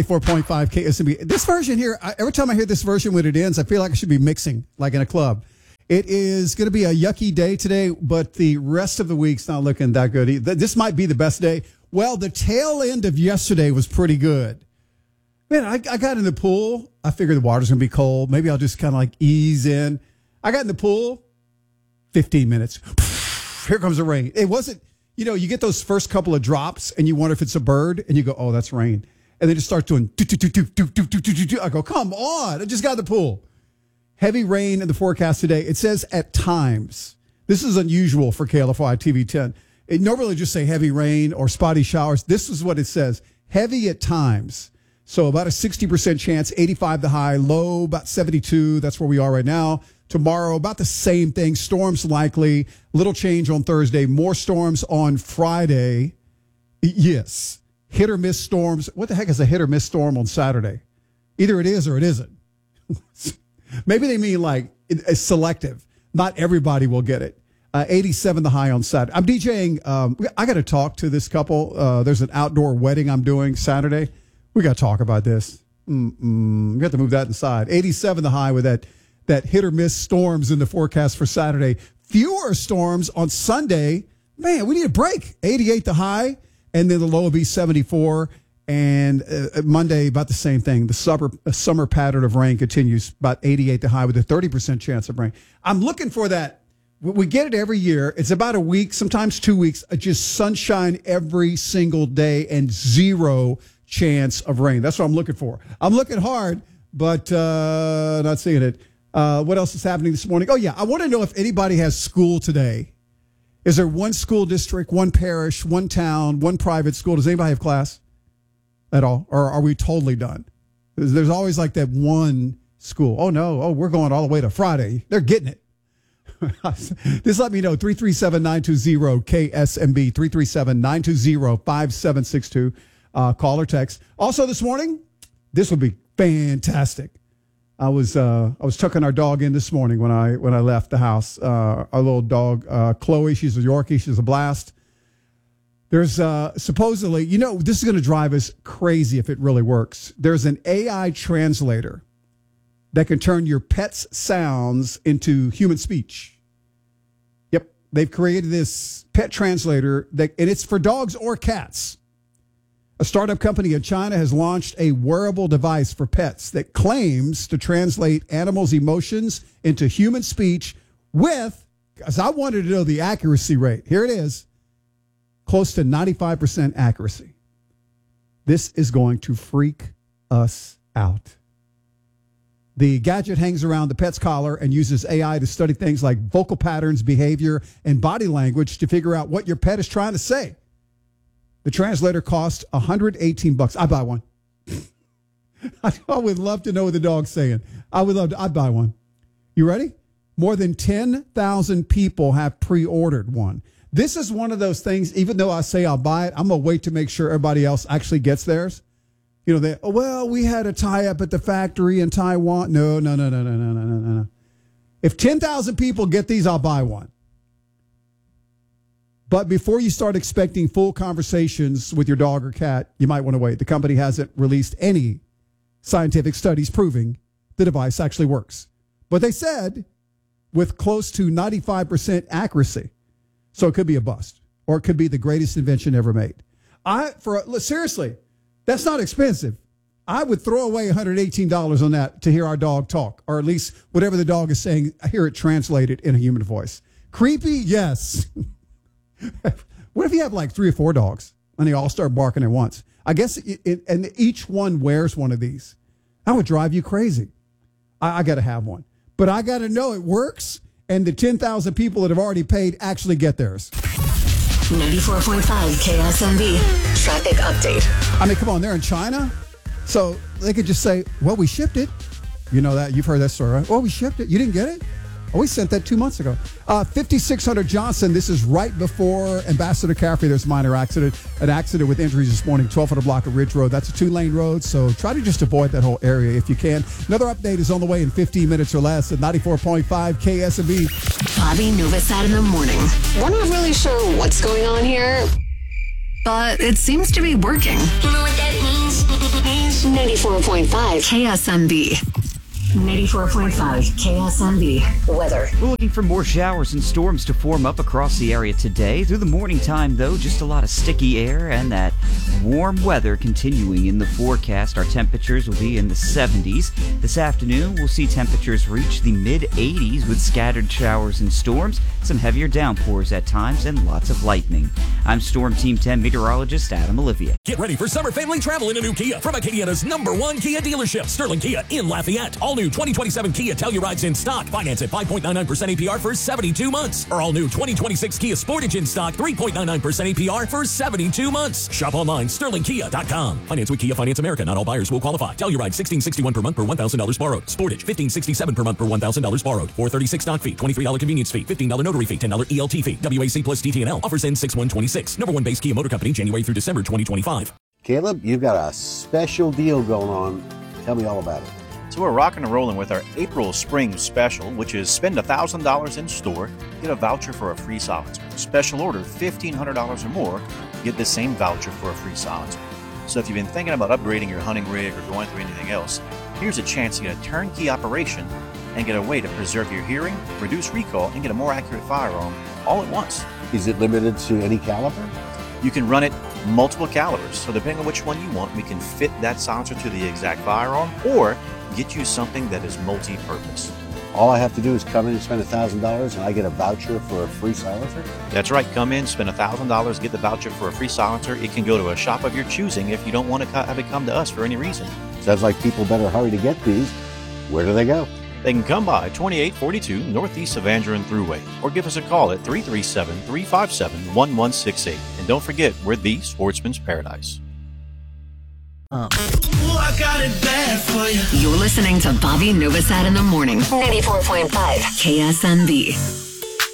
4.5 KSMB. This version here, every time I hear this version when it ends, I feel like I should be mixing like in a club. It is going to be a yucky day today, but the rest of the week's not looking that good. This might be the best day. Well, the tail end of yesterday was pretty good. Man, I got in the pool. I figured the water's going to be cold. Maybe I'll just kind of like ease in. I got in the pool, 15 minutes. Here comes the rain. It wasn't, you get those first couple of drops and you wonder if it's a bird and you go, oh, that's rain. And then it starts doing, I go, come on. I just got in the pool. Heavy rain in the forecast today. It says at times. This is unusual for KLFY TV 10. It normally just say heavy rain or spotty showers. This is what it says. Heavy at times. So about a 60% chance, 85 the high, low about 72. That's where we are right now. Tomorrow, about the same thing. Storms likely. Little change on Thursday. More storms on Friday. Yes. Hit or miss storms. What the heck is a hit or miss storm on Saturday? Either it is or it isn't. Maybe they mean like it's selective. Not everybody will get it. 87 the high on Saturday. I'm DJing. I got to talk to this couple. There's an outdoor wedding I'm doing Saturday. We got to talk about this. We got to move that inside. 87 the high with that hit or miss storms in the forecast for Saturday. Fewer storms on Sunday. Man, we need a break. 88 the high, and then the low will be 74. And Monday, about the same thing. The summer pattern of rain continues, about 88 the high with a 30% chance of rain. I'm looking for that. We get it every year. It's about a week, sometimes 2 weeks, just sunshine every single day and zero chance of rain. That's what I'm looking for. I'm looking hard, but not seeing it. What else is happening this morning? Oh, yeah. I want to know if anybody has school today. Is there one school district, one parish, one town, one private school? Does anybody have class at all? Or are we totally done? There's always like that one school. Oh, no. Oh, we're going all the way to Friday. They're getting it. Just let me know. 337-920-KSMB, 337-920-5762. Call or text. Also this morning, this would be fantastic. I was tucking our dog in this morning when I left the house. Our little dog, Chloe, she's a Yorkie. She's a blast. There's supposedly, this is going to drive us crazy if it really works. There's an AI translator that can turn your pet's sounds into human speech. Yep. They've created this pet translator and it's for dogs or cats. A startup company in China has launched a wearable device for pets that claims to translate animals' emotions into human speech because I wanted to know the accuracy rate. Here it is. Close to 95% accuracy. This is going to freak us out. The gadget hangs around the pet's collar and uses AI to study things like vocal patterns, behavior, and body language to figure out what your pet is trying to say. The translator costs $118. I'd buy one. I would love to know what the dog's saying. I'd buy one. You ready? More than 10,000 people have pre-ordered one. This is one of those things, even though I say I'll buy it, I'm going to wait to make sure everybody else actually gets theirs. We had a tie-up at the factory in Taiwan. No. If 10,000 people get these, I'll buy one. But before you start expecting full conversations with your dog or cat, you might want to wait. The company hasn't released any scientific studies proving the device actually works. But they said with close to 95% accuracy. So it could be a bust, or it could be the greatest invention ever made. Seriously, that's not expensive. I would throw away $118 on that to hear our dog talk, or at least whatever the dog is saying, I hear it translated in a human voice. Creepy? Yes. What if you have like 3 or 4 dogs and they all start barking at once? I guess, and each one wears one of these. That would drive you crazy. I got to have one. But I got to know it works, and the 10,000 people that have already paid actually get theirs. 94.5 KSMB traffic update. I mean, come on, they're in China, so they could just say, well, we shipped it. You know that. You've heard that story, right? Well, we shipped it. You didn't get it? Oh, we sent that 2 months ago. 5600 Johnson. This is right before Ambassador Caffrey. There's a minor accident. An accident with injuries this morning, 1200 block of Ridge Road. That's a 2-lane road, so try to just avoid that whole area if you can. Another update is on the way in 15 minutes or less at 94.5 KSMB. Bobby Novosad in the morning. We're not really sure what's going on here, but it seems to be working. You know what that means? 94.5 KSMB. 94.5 KSMB. Weather. We're looking for more showers and storms to form up across the area today. Through the morning time, though, just a lot of sticky air and that warm weather continuing in the forecast. Our temperatures will be in the 70s. This afternoon, we'll see temperatures reach the mid-80s with scattered showers and storms, some heavier downpours at times, and lots of lightning. I'm Storm Team 10 meteorologist Adam Olivia. Get ready for summer family travel in a new Kia from Acadiana's #1 Kia dealership, Sterling Kia in Lafayette. All new 2027 Kia Telluride's in stock. Finance at 5.99% APR for 72 months. Or all new 2026 Kia Sportage in stock, 3.99% APR for 72 months. Shop online, sterlingkia.com. Finance with Kia Finance America. Not all buyers will qualify. Telluride, $1,661 per month per $1,000 borrowed. Sportage, $1,567 per month per $1,000 borrowed. $436 stock fee, $23 convenience fee, $15 notary fee, $10 ELT fee. WAC plus TTNL. Offers end 6/1/26. #1 base Kia Motor Company, January through December 2025. Caleb, you've got a special deal going on. Tell me all about it. So we're rocking and rolling with our April Spring Special, which is spend $1,000 in store, get a voucher for a free silencer. Special order $1,500 or more, get the same voucher for a free silencer. So if you've been thinking about upgrading your hunting rig or going through anything else, here's a chance to get a turnkey operation and get a way to preserve your hearing, reduce recall, and get a more accurate firearm all at once. Is it limited to any caliber? You can run it multiple calibers, so depending on which one you want, we can fit that silencer to the exact firearm or get you something that is multi-purpose. All I have to do is come in and spend $1,000 and I get a voucher for a free silencer? That's right. Come in, spend $1,000, get the voucher for a free silencer. It can go to a shop of your choosing if you don't want to have it come to us for any reason. Sounds like people better hurry to get these. Where do they go? They can come by 2842 Northeast Evangeline Thruway or give us a call at 337-357-1168. And don't forget, we're the Sportsman's Paradise. Ooh, I got it bad for you. You're listening to Bobby Novosad in the morning. 94.5 KSMB.